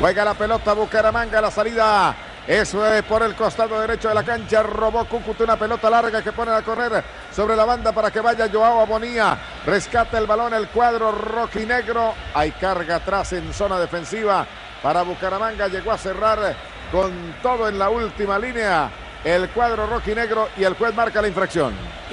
Juega la pelota Bucaramanga, la salida. Eso es por el costado derecho de la cancha. Robó Cúcuta una pelota larga que pone a correr sobre la banda para que vaya Joao Abonía. Rescata el balón el cuadro rojinegro. Hay carga atrás en zona defensiva para Bucaramanga. Llegó a cerrar con todo en la última línea el cuadro rojinegro y el juez marca la infracción.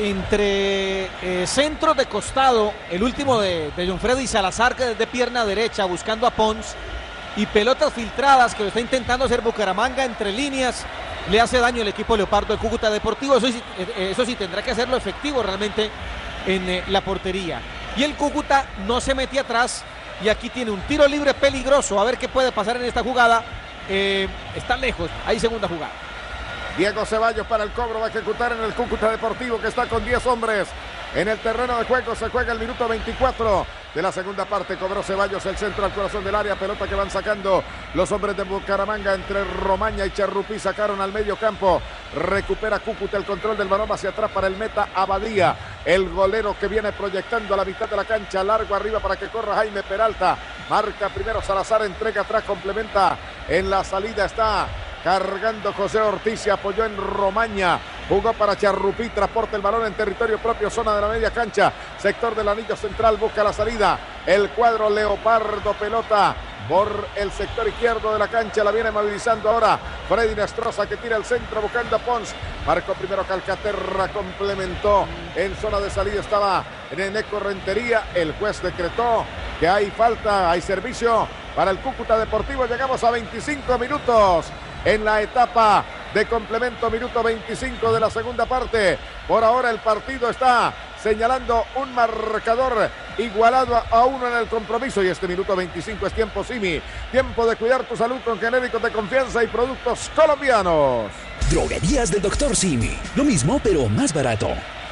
Entre centros de costado, el último de John Freddy Salazar, que desde pierna derecha buscando a Pons, y pelotas filtradas que lo está intentando hacer Bucaramanga entre líneas, le hace daño el equipo Leopardo de Cúcuta Deportivo. Eso sí tendrá que hacerlo efectivo realmente en la portería. Y el Cúcuta no se mete atrás y aquí tiene un tiro libre peligroso. A ver qué puede pasar en esta jugada. Está lejos, hay segunda jugada. Diego Ceballos para el cobro, va a ejecutar en el Cúcuta Deportivo que está con 10 hombres en el terreno de juego. Se juega el minuto 24 de la segunda parte. Cobró Ceballos el centro al corazón del área. Pelota que van sacando los hombres de Bucaramanga entre Romaña y Charrupí. Sacaron al medio campo. Recupera Cúcuta el control del balón hacia atrás para el meta Abadía. El golero que viene proyectando a la mitad de la cancha. Largo arriba para que corra Jaime Peralta. Marca primero Salazar, entrega atrás, complementa en la salida. Está cargando José Ortiz, se apoyó en Romaña, jugó para Charrupí, transporta el balón en territorio propio, zona de la media cancha, sector del anillo central, busca la salida, el cuadro Leopardo, pelota por el sector izquierdo de la cancha, la viene movilizando ahora Freddy Nestroza que tira el centro buscando a Pons, marcó primero Calcaterra, complementó en zona de salida, estaba Neneco Rentería, el juez decretó que hay falta, hay servicio para el Cúcuta Deportivo, llegamos a 25 minutos en la etapa de complemento, minuto 25 de la segunda parte. Por ahora el partido está señalando un marcador igualado a 1 en el compromiso y este minuto 25 es tiempo Simi, tiempo de cuidar tu salud con genéricos de confianza y productos colombianos. Droguerías del Dr. Simi, lo mismo pero más barato.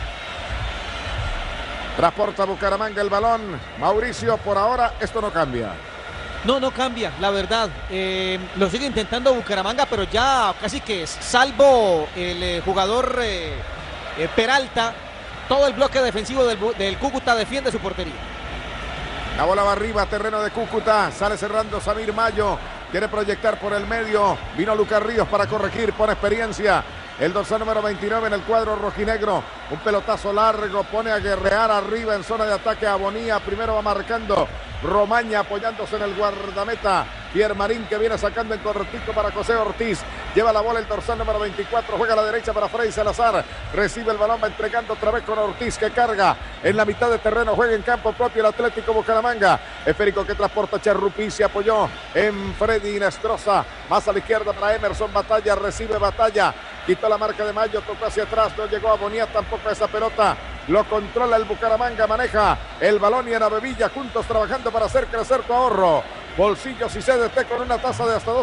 Transporta Bucaramanga el balón, Mauricio, por ahora esto no cambia. No cambia, la verdad. Lo sigue intentando Bucaramanga, pero ya casi que salvo el jugador Peralta, todo el bloque defensivo del Cúcuta defiende su portería. La bola va arriba, terreno de Cúcuta, sale cerrando Samir Mayo, quiere proyectar por el medio, vino Lucas Ríos para corregir, pone experiencia. El dorsal número 29 en el cuadro rojinegro. Un pelotazo largo, pone a guerrear arriba en zona de ataque a Bonía. Primero va marcando Romaña apoyándose en el guardameta. Pierre Marín que viene sacando en correctito para José Ortiz. Lleva la bola el dorsal número 24. Juega a la derecha para Freddy Salazar. Recibe el balón, va entregando otra vez con Ortiz que carga en la mitad de terreno. Juega en campo propio el Atlético Bucaramanga. Esférico que transporta Charrupí. Se apoyó en Freddy Nestroza. Más a la izquierda para Emerson Batalla. Recibe Batalla. Quitó la marca de Mayo, tocó hacia atrás, no llegó a Bonía tampoco esa pelota. Lo controla el Bucaramanga, maneja el balón y en Avevilla juntos trabajando para hacer crecer tu ahorro. Bolsillos y CDT con una tasa de hasta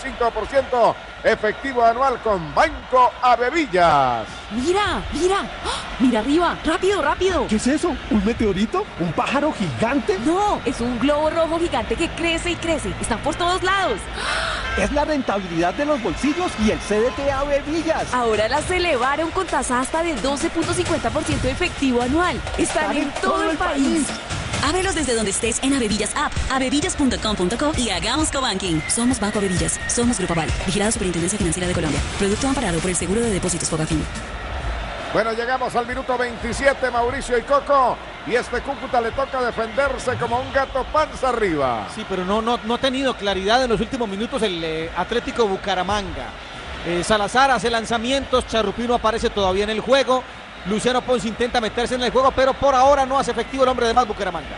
12.5% efectivo anual con Banco Avevillas. Mira, mira, ¡oh! Mira arriba, rápido, rápido. ¿Qué es eso? ¿Un meteorito? ¿Un pájaro gigante? No, es un globo rojo gigante que crece y crece. Están por todos lados. Es la rentabilidad de los bolsillos y el CDT Avevillas. Ahora las elevaron con tasa hasta de 12.50% efectivo anual. Están en todo el país. Ábrelos desde donde estés en Avevillas App, avevillas.com.co y hagamos cobanking. Somos Banco Avevillas, somos Grupo Aval, vigilado Superintendencia Financiera de Colombia. Producto amparado por el Seguro de Depósitos Fogafín. Bueno, llegamos al minuto 27, Mauricio y Coco. Y este Cúcuta le toca defenderse como un gato panza arriba. Sí, pero no ha tenido claridad en los últimos minutos el Atlético Bucaramanga. Salazar hace lanzamientos, Charrupí no aparece todavía en el juego. Luciano Pons intenta meterse en el juego, pero por ahora no hace efectivo el hombre de más Bucaramanga.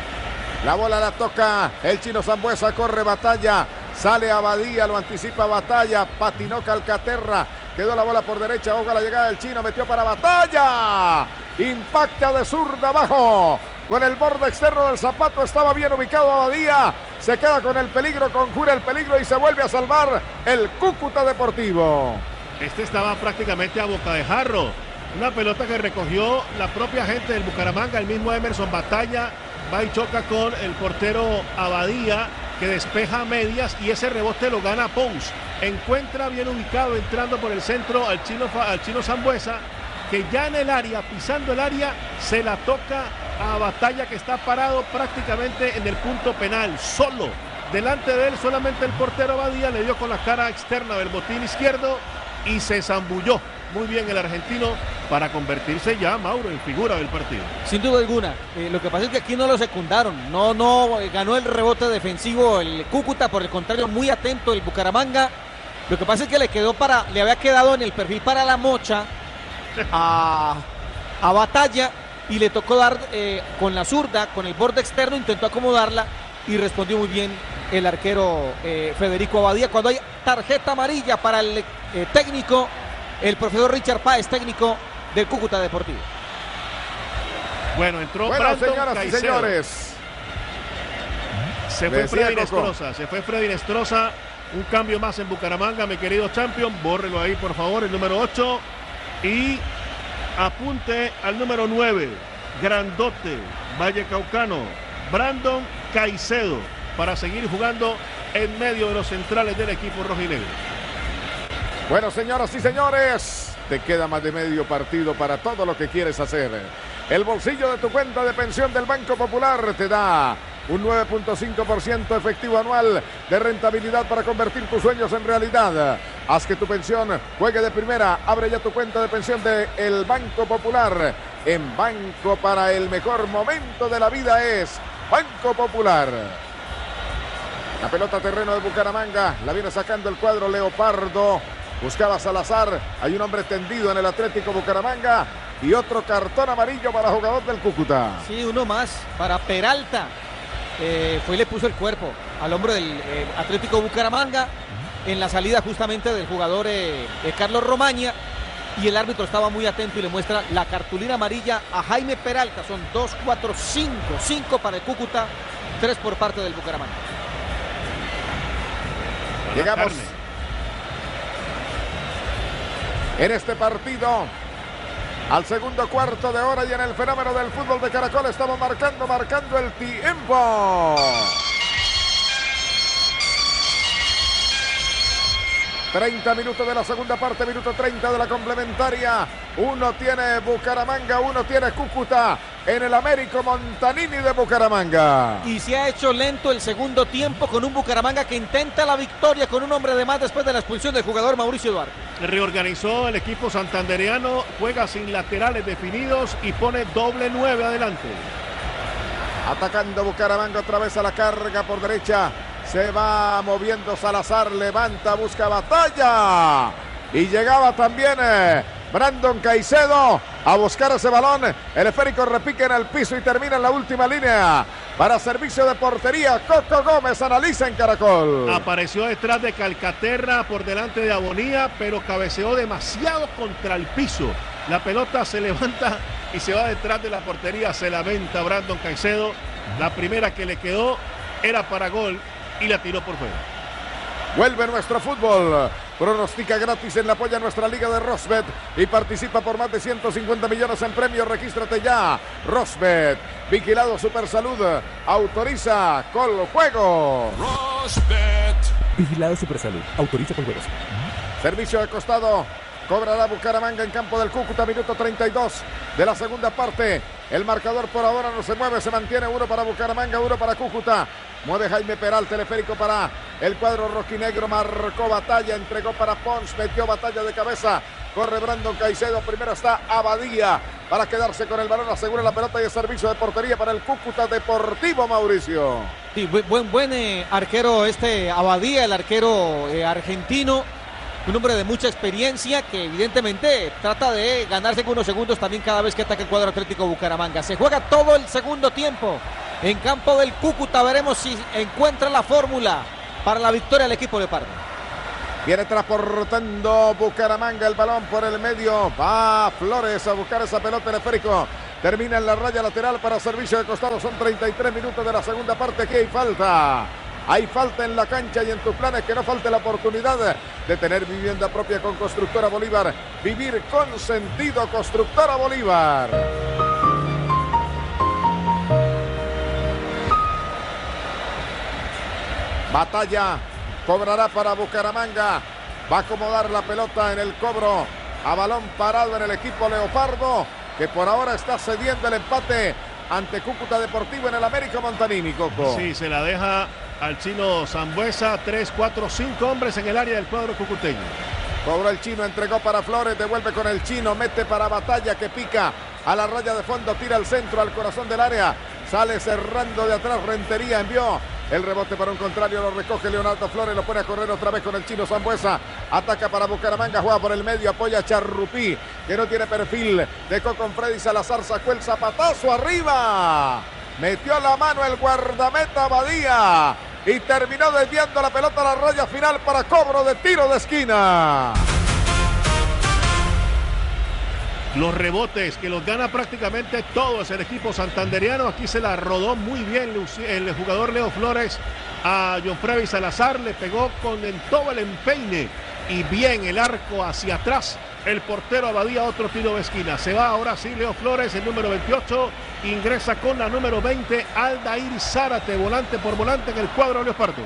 La bola la toca el chino Sambuesa, corre Batalla, sale Abadía, lo anticipa Batalla, patinó Calcaterra, quedó la bola por derecha, ahoga la llegada del chino, metió para Batalla, impacta de zurda abajo, con el borde externo del zapato, estaba bien ubicado Abadía, se queda con el peligro, conjura el peligro y se vuelve a salvar el Cúcuta Deportivo. Este estaba prácticamente a boca de jarro. Una pelota que recogió la propia gente del Bucaramanga, el mismo Emerson Batalla, va y choca con el portero Abadía, que despeja a medias y ese rebote lo gana Pons. Encuentra bien ubicado entrando por el centro al chino Sambuesa, que ya en el área, pisando el área, se la toca a Batalla que está parado prácticamente en el punto penal, solo. delante de él solamente el portero Abadía, le dio con la cara externa del botín izquierdo y se zambulló muy bien el argentino para convertirse ya, Mauro, en figura del partido. Sin duda alguna. Lo que pasa es que aquí no lo secundaron. No ganó el rebote defensivo el Cúcuta, por el contrario, muy atento el Bucaramanga. Lo que pasa es que le había quedado en el perfil para la mocha a Batalla y le tocó dar con la zurda, con el borde externo, intentó acomodarla y respondió muy bien el arquero Federico Abadía. Cuando hay tarjeta amarilla para el técnico, el profesor Richard Páez, técnico del Cúcuta Deportivo. Bueno, entró Brandon, señoras Caicedo. y señores. Se fue Freddy Nestroza. Un cambio más en Bucaramanga, mi querido champion. Bórrelo ahí, por favor, el número 8. Y apunte al número 9, grandote, vallecaucano, Brandon Caicedo, para seguir jugando en medio de los centrales del equipo rojinegro. Bueno, señoras y señores, te queda más de medio partido para todo lo que quieres hacer. El bolsillo de tu cuenta de pensión del Banco Popular te da un 9.5% efectivo anual de rentabilidad para convertir tus sueños en realidad. Haz que tu pensión juegue de primera. Abre ya tu cuenta de pensión de el Banco Popular. En Banco para el mejor momento de la vida es Banco Popular. La pelota terreno de Bucaramanga. La viene sacando el cuadro Leopardo. Buscaba Salazar. Hay un hombre tendido en el Atlético Bucaramanga. Y otro cartón amarillo para jugador del Cúcuta. Sí, uno más para Peralta. Fue y le puso el cuerpo al hombro del Atlético Bucaramanga en la salida justamente del jugador Carlos Romaña, y el árbitro estaba muy atento y le muestra la cartulina amarilla a Jaime Peralta. Son 2, 4, 5 para el Cúcuta, 3 por parte del Bucaramanga. Llegamos en este partido al segundo cuarto de hora, y en el fenómeno del fútbol de Caracol estamos marcando el tiempo. 30 minutos de la segunda parte, minuto 30 de la complementaria. Uno tiene Bucaramanga, uno tiene Cúcuta en el Américo Montanini de Bucaramanga. Y se ha hecho lento el segundo tiempo con un Bucaramanga que intenta la victoria con un hombre de más después de la expulsión del jugador Mauricio Duarte. Reorganizó el equipo santandereano, juega sin laterales definidos y pone doble 9 adelante. Atacando Bucaramanga otra vez a la carga por derecha. Se va moviendo Salazar, levanta, busca Batalla. Y llegaba también Brandon Caicedo a buscar ese balón. El esférico repique en el piso y termina en la última línea. Para servicio de portería, Coco Gómez analiza en Caracol. Apareció detrás de Calcaterra por delante de Abonía, pero cabeceó demasiado contra el piso. La pelota se levanta y se va detrás de la portería. Se lamenta Brandon Caicedo. La primera que le quedó era para gol y la tiró por fuera. Vuelve nuestro fútbol. Pronostica gratis en la polla nuestra liga de Rosbet y participa por más de 150 millones en premios. Regístrate ya. Rosbet, vigilado Supersalud, autoriza con juego. Rosbet, vigilado Supersalud, autoriza con juegos. Servicio de costado. Cobrará Bucaramanga en campo del Cúcuta, minuto 32 de la segunda parte. El marcador por ahora no se mueve, se mantiene, 1 para Bucaramanga, 1 para Cúcuta. Mueve Jaime Peralta, teleférico para el cuadro rojinegro, marcó Batalla, entregó para Pons, metió Batalla de cabeza. Corre Brandon Caicedo, primero está Abadía para quedarse con el balón, asegura la pelota y el servicio de portería para el Cúcuta Deportivo, Mauricio. Sí, buen arquero Abadía, el arquero argentino. Un hombre de mucha experiencia que evidentemente trata de ganarse unos segundos también cada vez que ataca el cuadro Atlético Bucaramanga. Se juega todo el segundo tiempo en campo del Cúcuta. Veremos si encuentra la fórmula para la victoria del equipo Leopardo. Viene transportando Bucaramanga el balón por el medio. Va Flores a buscar esa pelota, el esférico. Termina en la raya lateral para servicio de costado. Son 33 minutos de la segunda parte. Aquí hay falta. Hay falta en la cancha y en tus planes que no falte la oportunidad de tener vivienda propia con Constructora Bolívar. Vivir con sentido, Constructora Bolívar. Batalla cobrará para Bucaramanga. Va a acomodar la pelota en el cobro a balón parado en el equipo Leopardo, que por ahora está cediendo el empate ante Cúcuta Deportivo en el Américo Montanini, Coco. Sí, se la deja al chino Sambuesa. 3, 4, 5 hombres en el área del cuadro cucuteño. Cobró el chino, entregó para Flores, devuelve con el chino, mete para Batalla que pica a la raya de fondo, tira al centro, al corazón del área, sale cerrando de atrás, Rentería envió el rebote para un contrario, lo recoge Leonardo Flores, lo pone a correr otra vez con el chino Sambuesa, ataca para Bucaramanga, juega por el medio, apoya a Charrupí, que no tiene perfil, dejó con Freddy Salazar, sacó el zapatazo arriba, metió la mano el guardameta Badía, y terminó desviando la pelota a la raya final para cobro de tiro de esquina. Los rebotes que los gana prácticamente todo es el equipo santanderiano. Aquí se la rodó muy bien el jugador Leo Flores a John Freddy Salazar. Le pegó en todo el empeine y bien el arco hacia atrás. El portero Abadía, otro tiro de esquina. Se va ahora sí Leo Flores, el número 28. Ingresa con la número 20, Aldair Zárate, volante por volante en el cuadro Leopardo.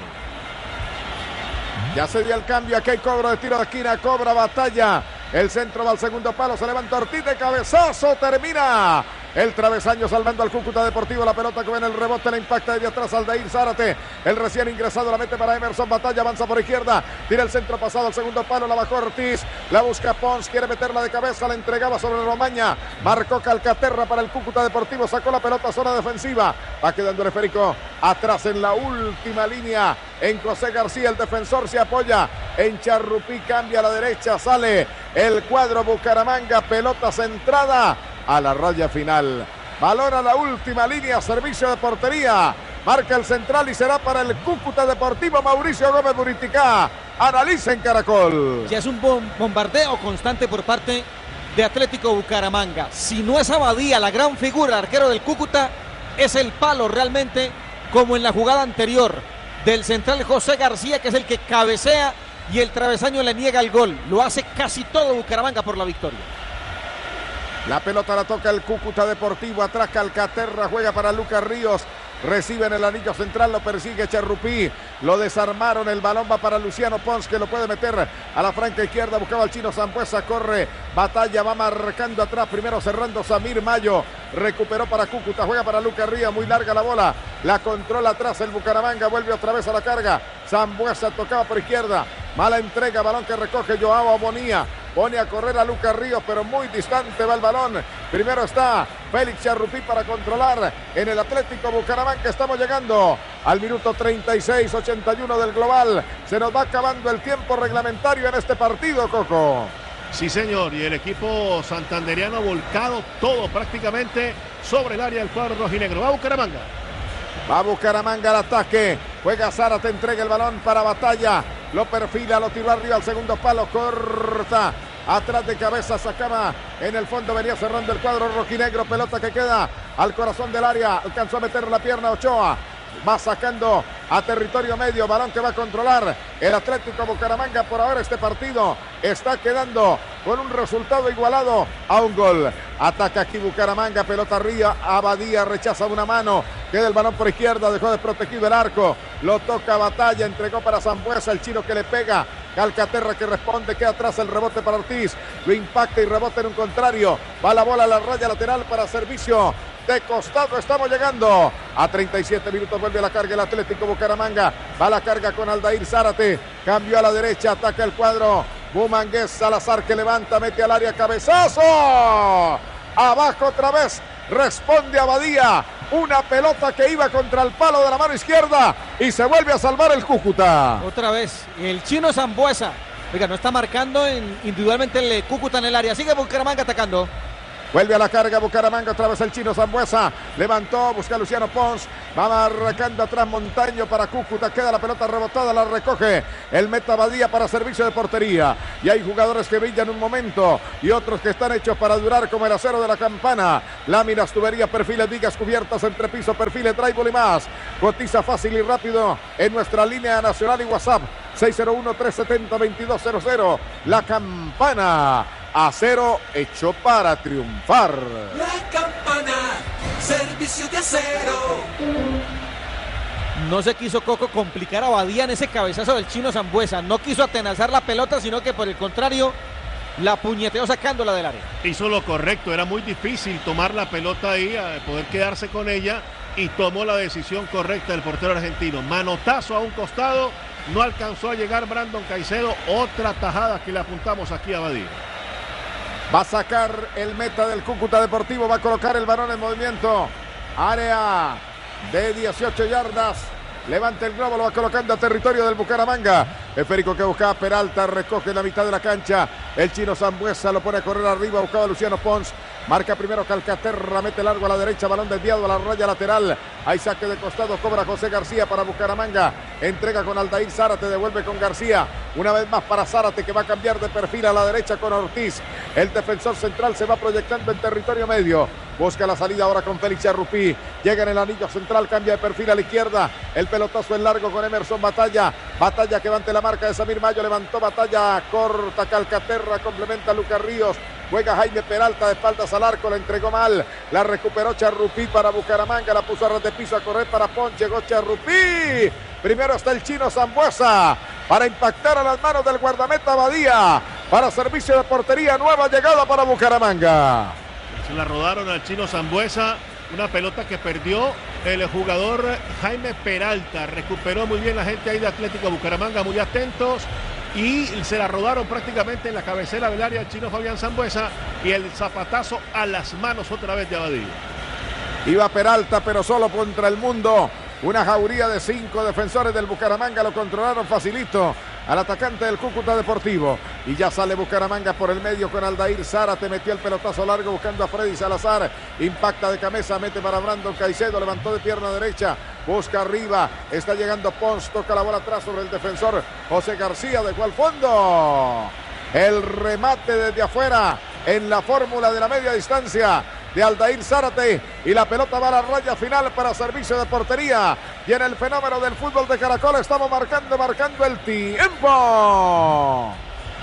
Ya se dio el cambio, aquí hay cobro de tiro de esquina, cobra Batalla. El centro va al segundo palo, se levanta Ortiz de cabezazo, termina el travesaño salvando al Cúcuta Deportivo, la pelota que va en el rebote, la impacta desde atrás Aldair Zárate, el recién ingresado la mete para Emerson Batalla, avanza por izquierda, tira el centro pasado al segundo palo, la bajó Ortiz, la busca Pons, quiere meterla de cabeza, la entregaba sobre Romaña, marcó Calcaterra para el Cúcuta Deportivo, sacó la pelota a zona defensiva, va quedando el esférico atrás en la última línea, en José García, el defensor se apoya en Charrupí, cambia a la derecha, sale el cuadro Bucaramanga, pelota centrada a la raya final. Balón a la última línea, servicio de portería. Marca el central y será para el Cúcuta Deportivo Mauricio Gómez Buriticá. Analiza en Caracol. Ya es un bombardeo constante por parte de Atlético Bucaramanga. Si no es Abadía, la gran figura, el arquero del Cúcuta, es el palo realmente, como en la jugada anterior del central José García, que es el que cabecea y el travesaño le niega el gol. Lo hace casi todo Bucaramanga por la victoria. La pelota la toca el Cúcuta Deportivo, atrás Calcaterra, juega para Lucas Ríos, recibe en el anillo central, lo persigue Charrupí, lo desarmaron, el balón va para Luciano Pons, que lo puede meter a la franca izquierda, buscaba al chino Sambuesa, corre, Batalla, va marcando atrás, primero cerrando Samir Mayo, recuperó para Cúcuta, juega para Lucas Ríos, muy larga la bola, la controla atrás el Bucaramanga, vuelve otra vez a la carga, Sambuesa tocaba por izquierda, mala entrega, balón que recoge Joao Bonía, pone a correr a Lucas Ríos, pero muy distante va el balón. Primero está Félix Charrupí para controlar en el Atlético Bucaramanga. Estamos llegando al minuto 36-81 del global. Se nos va acabando el tiempo reglamentario en este partido, Coco. Sí, señor, y el equipo santanderiano ha volcado todo prácticamente sobre el área del cuadro rojinegro. Va Bucaramanga. Va Bucaramanga al ataque. Juega Zárate, entrega el balón para Batalla. Lo perfila, lo tiró arriba al segundo palo. Corta. Atrás de cabeza sacaba en el fondo. Venía cerrando el cuadro rojinegro. Pelota que queda al corazón del área. Alcanzó a meter la pierna Ochoa. Va sacando a territorio medio, balón que va a controlar el Atlético Bucaramanga. Por ahora este partido está quedando con un resultado igualado a un gol. Ataca aquí Bucaramanga, pelota arriba, Abadía rechaza una mano, queda el balón por izquierda, dejó desprotegido el arco, lo toca Batalla, entregó para Sambuesa, el chino que le pega, Calcaterra que responde, queda atrás el rebote para Ortiz, lo impacta y rebota en un contrario, va la bola a la raya lateral para servicio de costado. Estamos llegando a 37 minutos, vuelve a la carga el Atlético Bucaramanga, va a la carga con Aldair Zárate, cambió a la derecha, ataca el cuadro Bumangués, Salazar que levanta, mete al área, cabezazo, abajo otra vez, responde Abadía, una pelota que iba contra el palo de la mano izquierda y se vuelve a salvar el Cúcuta. Otra vez, el chino Sambuesa, oiga, no está marcando individualmente el Cúcuta en el área, sigue Bucaramanga atacando. Vuelve a la carga Bucaramanga, otra vez el chino Sambuesa, levantó, busca a Luciano Pons, va marcando atrás Montaño para Cúcuta, queda la pelota rebotada, la recoge el meta Badía para servicio de portería, y hay jugadores que brillan un momento, y otros que están hechos para durar como el acero de la campana, láminas, tuberías, perfiles, vigas, cubiertas, entrepiso, perfiles, drywall y más, cotiza fácil y rápido en nuestra línea nacional y WhatsApp, 601-370-2200, La Campana. Acero hecho para triunfar. La Campana, servicio de acero. No se quiso Coco complicar a Badía en ese cabezazo del chino Sambuesa. No quiso atenazar la pelota, sino que por el contrario la puñeteó sacándola del área. Hizo lo correcto, era muy difícil tomar la pelota ahí, poder quedarse con ella y tomó la decisión correcta el portero argentino. Manotazo a un costado, no alcanzó a llegar Brandon Caicedo. Otra tajada que le apuntamos aquí a Badía. Va a sacar el meta del Cúcuta Deportivo, va a colocar el balón en movimiento. Área de 18 yardas. Levanta el globo, lo va colocando a territorio del Bucaramanga. Esférico que buscaba Peralta, recoge en la mitad de la cancha. El chino Sambuesa lo pone a correr arriba, buscaba Luciano Pons. Marca primero Calcaterra, mete largo a la derecha, balón desviado a la raya lateral. Hay saque de costado, cobra José García para Bucaramanga. Entrega con Aldair Zárate, devuelve con García. Una vez más para Zárate, que va a cambiar de perfil a la derecha con Ortiz. El defensor central se va proyectando en territorio medio. Busca la salida ahora con Félix Charrupí. Llega en el anillo central, cambia de perfil a la izquierda. El pelotazo en largo con Emerson Batalla. Batalla que va ante la marca de Samir Mayo. Levantó Batalla, corta Calcaterra, complementa Lucas Ríos. Juega Jaime Peralta de espaldas al arco, la entregó mal. La recuperó Charrupí para Bucaramanga. La puso a ras de piso a correr para Pons. Llegó Charrupí. Primero está el chino Sambuesa para impactar a las manos del guardameta Badía. Para servicio de portería, nueva llegada para Bucaramanga. Se la rodaron al chino Sambuesa, una pelota que perdió el jugador Jaime Peralta. Recuperó muy bien la gente ahí de Atlético Bucaramanga, muy atentos. Y se la rodaron prácticamente en la cabecera del área al chino Fabián Sambuesa. Y el zapatazo a las manos otra vez de Abadía. Iba Peralta, pero solo contra el mundo. Una jauría de 5 defensores del Bucaramanga lo controlaron facilito al atacante del Cúcuta Deportivo. Y ya sale Bucaramanga por el medio con Aldair Zárate. Metió el pelotazo largo buscando a Freddy Salazar. Impacta de cabeza, mete para Brandon Caicedo. Levantó de pierna derecha. Busca arriba. Está llegando Pons. Toca la bola atrás sobre el defensor José García. Dejó al fondo. El remate desde afuera en la fórmula de la media distancia de Aldair Zárate, y la pelota va a la raya final para servicio de portería. Y en el fenómeno del fútbol de Caracol estamos marcando el tiempo.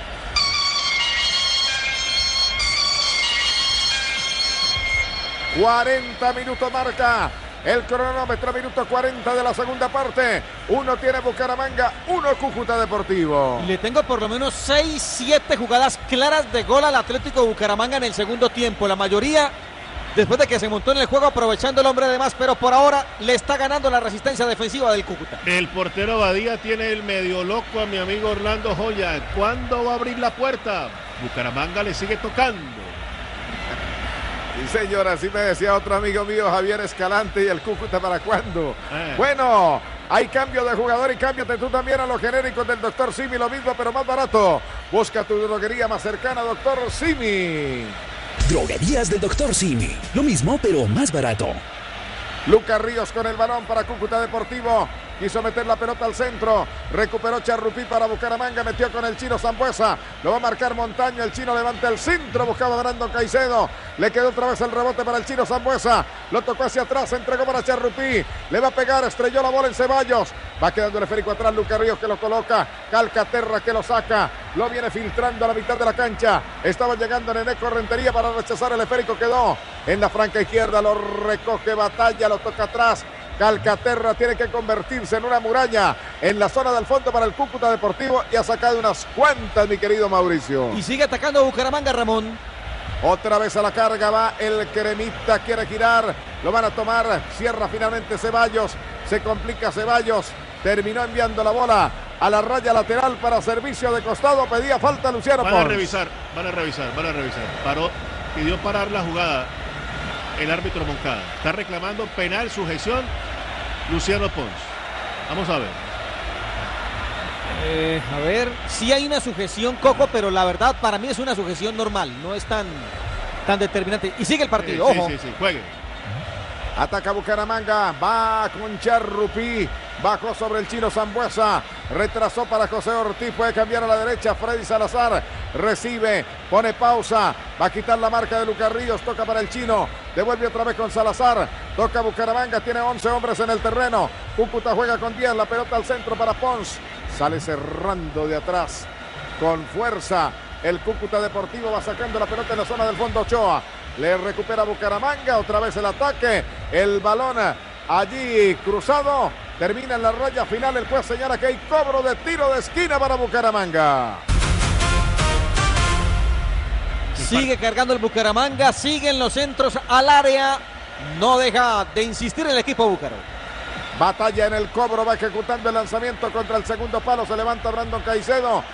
...40 minutos marca el cronómetro, minuto 40 de la segunda parte. 1 tiene Bucaramanga, 1 Cúcuta Deportivo. Le tengo por lo menos 6, 7 jugadas claras de gol al Atlético Bucaramanga en el segundo tiempo. La mayoría después de que se montó en el juego aprovechando el hombre de más, pero por ahora le está ganando la resistencia defensiva del Cúcuta. El portero Badía tiene el medio loco a mi amigo Orlando Joya. ¿Cuándo va a abrir la puerta? Bucaramanga le sigue tocando. Sí, señora, así me decía otro amigo mío, Javier Escalante. ¿Y el Cúcuta para cuándo? Bueno, hay cambio de jugador y cámbiate tú también a los genéricos del Dr. Simi, lo mismo pero más barato. Busca tu droguería más cercana, Dr. Simi. Droguerías del Dr. Simi. Lo mismo, pero más barato. Lucas Ríos con el balón para Cúcuta Deportivo. Quiso meter la pelota al centro. Recuperó Charrupí para Bucaramanga. Metió con el chino Sambuesa. Lo va a marcar Montaño. El chino levanta el centro. Buscaba a Brandon Caicedo. Le quedó otra vez el rebote para el chino Sambuesa. Lo tocó hacia atrás. Entregó para Charrupí. Le va a pegar. Estrelló la bola en Ceballos. Va quedando el esférico atrás. Lucas Ríos que lo coloca. Calcaterra que lo saca. Lo viene filtrando a la mitad de la cancha. Estaba llegando Neneco Rentería para rechazar el esférico. Quedó en la franca izquierda. Lo recoge Batalla. Lo toca atrás. Calcaterra tiene que convertirse en una muralla en la zona del fondo para el Cúcuta Deportivo y ha sacado unas cuantas, mi querido Mauricio. Y sigue atacando Bucaramanga, Ramón. Otra vez a la carga va el cremita, quiere girar, lo van a tomar, cierra finalmente Ceballos, se complica Ceballos, terminó enviando la bola a la raya lateral para servicio de costado, pedía falta Luciano Pons. Van a revisar. Pidió parar la jugada. El árbitro Moncada está reclamando penal, sujeción, Luciano Pons. Vamos a ver. Sí hay una sujeción, Coco, pero la verdad para mí es una sujeción normal, no es tan determinante. Y sigue el partido, ojo. Sí, juegue. Ataca Bucaramanga, va con Charrupí, bajó sobre el chino Sambuesa, retrasó para José Ortiz, puede cambiar a la derecha, Freddy Salazar, recibe, pone pausa, va a quitar la marca de Lucas Ríos, toca para el chino, devuelve otra vez con Salazar, toca Bucaramanga, tiene 11 hombres en el terreno, Cúcuta juega con 10, la pelota al centro para Pons, sale cerrando de atrás, con fuerza, el Cúcuta Deportivo va sacando la pelota en la zona del fondo. Ochoa, le recupera Bucaramanga, otra vez el ataque, el balón allí cruzado, termina en la raya final, el juez señala que hay cobro de tiro de esquina para Bucaramanga. Sigue cargando el Bucaramanga, siguen los centros al área, no deja de insistir el equipo búcaro. Batalla en el cobro, va ejecutando el lanzamiento contra el segundo palo, se levanta Brandon Caicedo,